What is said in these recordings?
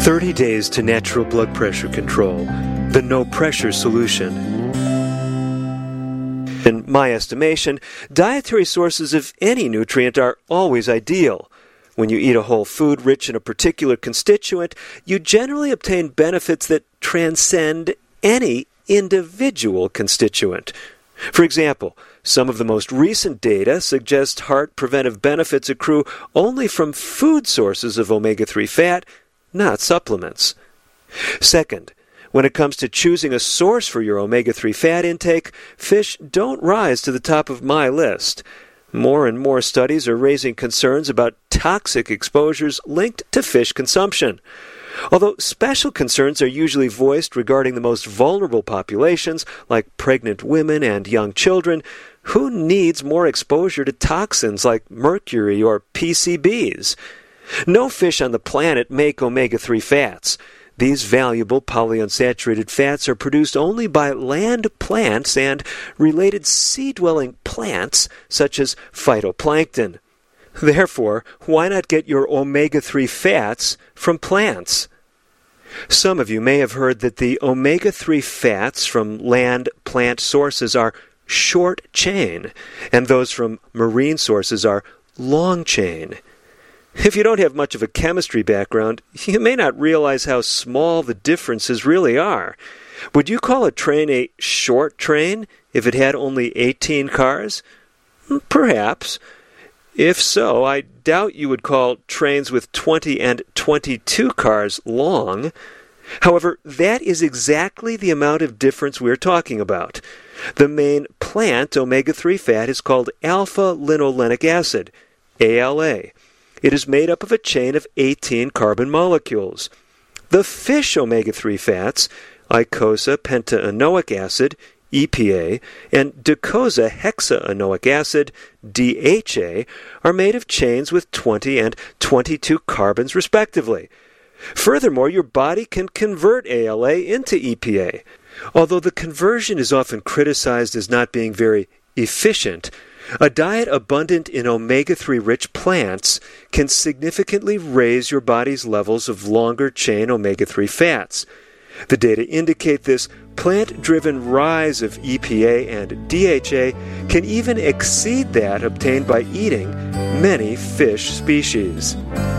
30 Days to Natural Blood Pressure Control, the no-pressure solution. In my estimation, dietary sources of any nutrient are always ideal. When you eat a whole food rich in a particular constituent, you generally obtain benefits that transcend any individual constituent. For example, some of the most recent data suggest heart preventive benefits accrue only from food sources of omega-3 fat, not supplements. Second, when it comes to choosing a source for your omega-3 fat intake, fish don't rise to the top of my list. More and more studies are raising concerns about toxic exposures linked to fish consumption. Although special concerns are usually voiced regarding the most vulnerable populations, like pregnant women and young children, who needs more exposure to toxins like mercury or PCBs? No fish on the planet make omega-3 fats. These valuable polyunsaturated fats are produced only by land plants and related sea-dwelling plants such as phytoplankton. Therefore, why not get your omega-3 fats from plants? Some of you may have heard that the omega-3 fats from land plant sources are short chain, and those from marine sources are long chain. If you don't have much of a chemistry background, you may not realize how small the differences really are. Would you call a train a short train if it had only 18 cars? Perhaps. If so, I doubt you would call trains with 20 and 22 cars long. However, that is exactly the amount of difference we're talking about. The main plant omega-3 fat is called alpha-linolenic acid, ALA. It is made up of a chain of 18 carbon molecules. The fish omega-3 fats, eicosapentaenoic acid, EPA, and docosahexaenoic acid, DHA, are made of chains with 20 and 22 carbons respectively. Furthermore, your body can convert ALA into EPA. Although the conversion is often criticized as not being very efficient, a diet abundant in omega-3 rich plants can significantly raise your body's levels of longer-chain omega-3 fats. The data indicate this plant-driven rise of EPA and DHA can even exceed that obtained by eating many fish species.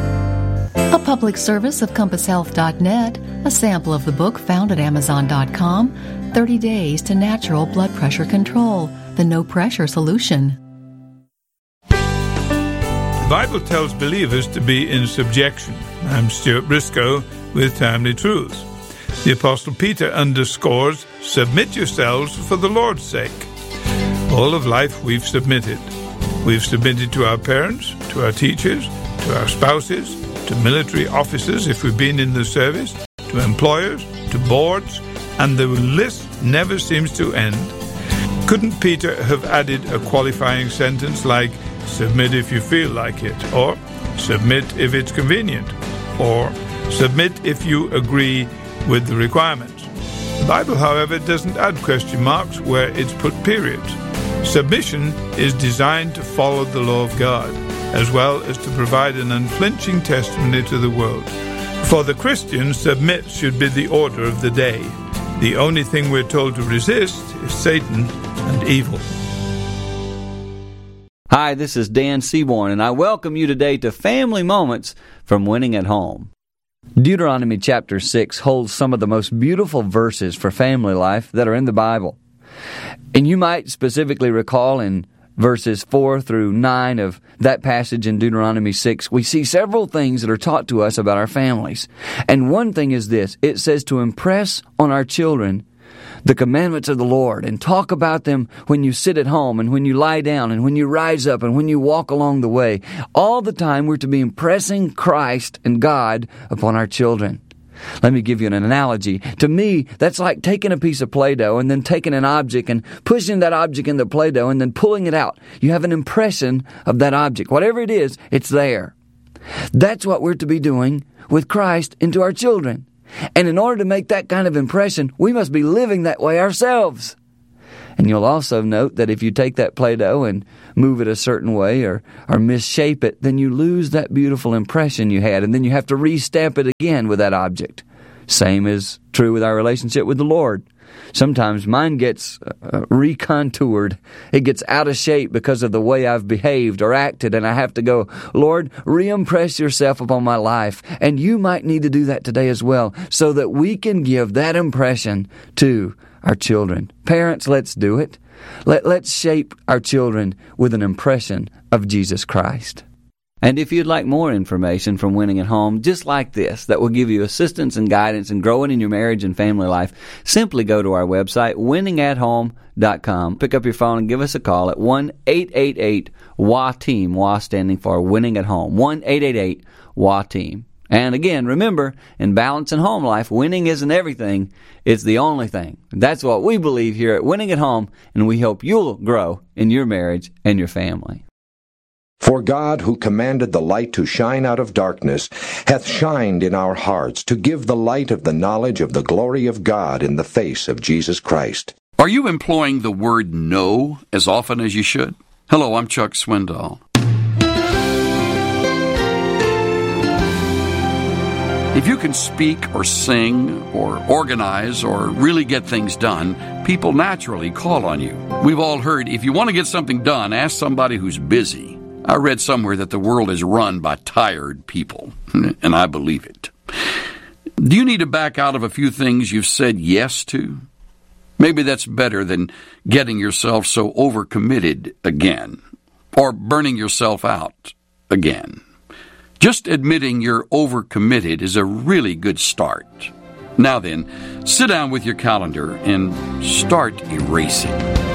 A public service of CompassHealth.net, a sample of the book found at Amazon.com, 30 Days to Natural Blood Pressure Control, the no-pressure solution. The Bible tells believers to be in subjection. I'm Stuart Briscoe with Timely Truths. The Apostle Peter underscores, submit yourselves for the Lord's sake. All of life we've submitted. We've submitted to our parents, to our teachers, to our spouses, to military officers if we've been in the service, to employers, to boards, and the list never seems to end. Couldn't Peter have added a qualifying sentence like, submit if you feel like it, or submit if it's convenient, or submit if you agree with the requirements? The Bible, however, doesn't add question marks where it's put periods. Submission is designed to follow the law of God, as well as to provide an unflinching testimony to the world. For the Christian, submit should be the order of the day. The only thing we're told to resist is Satan and evil. Hi, this is Dan Seaborn, and I welcome you today to Family Moments from Winning at Home. Deuteronomy chapter 6 holds some of the most beautiful verses for family life that are in the Bible. And you might specifically recall in verses 4 through 9 of that passage in Deuteronomy 6, we see several things that are taught to us about our families. And one thing is this: it says to impress on our children the commandments of the Lord and talk about them when you sit at home and when you lie down and when you rise up and when you walk along the way. All the time we're to be impressing Christ and God upon our children. Let me give you an analogy. To me, that's like taking a piece of Play-Doh and then taking an object and pushing that object in the Play-Doh and then pulling it out. You have an impression of that object. Whatever it is, it's there. That's what we're to be doing with Christ into our children. And in order to make that kind of impression, we must be living that way ourselves. And you'll also note that if you take that Play-Doh and move it a certain way or misshape it, then you lose that beautiful impression you had, and then you have to restamp it again with that object. Same is true with our relationship with the Lord. Sometimes mine gets recontoured. It gets out of shape because of the way I've behaved or acted, and I have to go, Lord, re-impress yourself upon my life. And you might need to do that today as well, so that we can give that impression to our children. Parents, let's do it. Let's shape our children with an impression of Jesus Christ. And if you'd like more information from Winning at Home, just like this, that will give you assistance and guidance in growing in your marriage and family life, simply go to our website, winningathome.com. Pick up your phone and give us a call at 1-888-WA-TEAM, WA standing for Winning at Home, 1-888-WA-TEAM. And again, remember, in balance and home life, winning isn't everything, it's the only thing. That's what we believe here at Winning at Home, and we hope you'll grow in your marriage and your family. For God, who commanded the light to shine out of darkness, hath shined in our hearts to give the light of the knowledge of the glory of God in the face of Jesus Christ. Are you employing the word no as often as you should? Hello, I'm Chuck Swindoll. If you can speak or sing or organize or really get things done, people naturally call on you. We've all heard, if you want to get something done, ask somebody who's busy. I read somewhere that the world is run by tired people, and I believe it. Do you need to back out of a few things you've said yes to? Maybe that's better than getting yourself so overcommitted again, or burning yourself out again. Just admitting you're overcommitted is a really good start. Now then, sit down with your calendar and start erasing.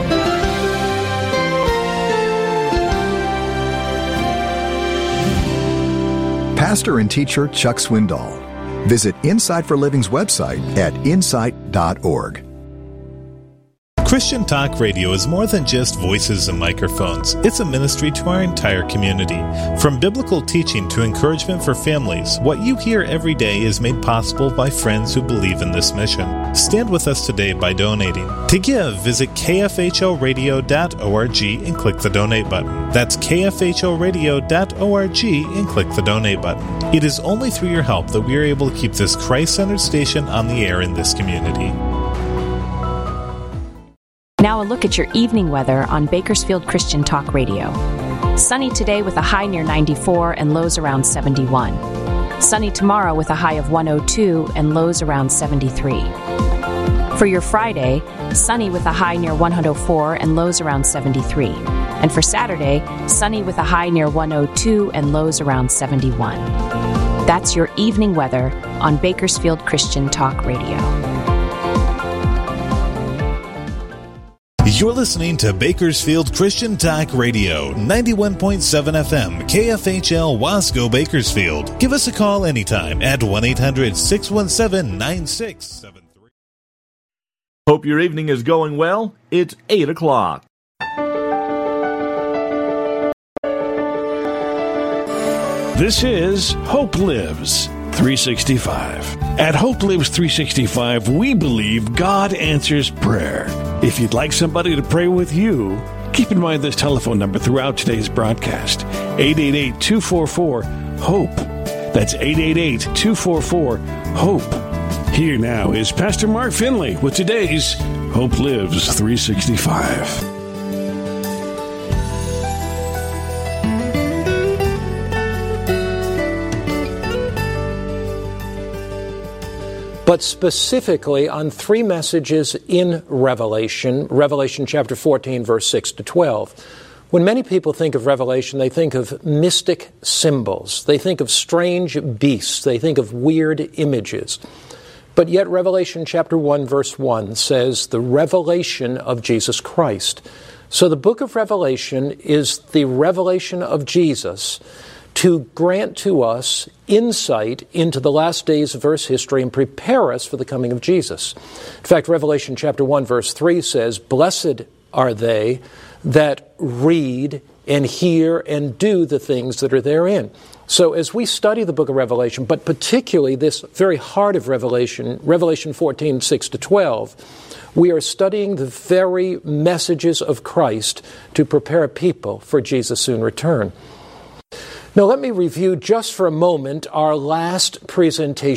Pastor and teacher Chuck Swindoll. Visit Insight for Living's website at insight.org. Christian Talk Radio is more than just voices and microphones. It's a ministry to our entire community. From biblical teaching to encouragement for families, what you hear every day is made possible by friends who believe in this mission. Stand with us today by donating. To give, visit kfhoradio.org and click the donate button. That's kfhoradio.org and click the donate button. It is only through your help that we are able to keep this Christ-centered station on the air in this community. Now a look at your evening weather on Bakersfield Christian Talk Radio. Sunny today with a high near 94 and lows around 71. Sunny tomorrow with a high of 102 and lows around 73. For your Friday, sunny with a high near 104 and lows around 73. And for Saturday, sunny with a high near 102 and lows around 71. That's your evening weather on Bakersfield Christian Talk Radio. You're listening to Bakersfield Christian Talk Radio, 91.7 FM, KFHL Wasco, Bakersfield. Give us a call anytime at 1-800-617-9673. Hope your evening is going well. It's 8 o'clock. This is Hope Lives 365. At Hope Lives 365, we believe God answers prayer. If you'd like somebody to pray with you, keep in mind this telephone number throughout today's broadcast, 888-244-HOPE. That's 888-244-HOPE. Here now is Pastor Mark Finley with today's Hope Lives 365. But specifically on three messages in Revelation chapter 14, verse 6 to 12. When many people think of Revelation, they think of mystic symbols. They think of strange beasts. They think of weird images. But yet Revelation chapter 1, verse 1 says the revelation of Jesus Christ. So the book of Revelation is the revelation of Jesus to grant to us insight into the last days of Earth's history and prepare us for the coming of Jesus. In fact, Revelation chapter 1, verse 3 says, "Blessed are they that read and hear and do the things that are therein." So as we study the book of Revelation, but particularly this very heart of Revelation, Revelation 14, 6 to 12, we are studying the very messages of Christ to prepare a people for Jesus' soon return. Now let me review just for a moment our last presentation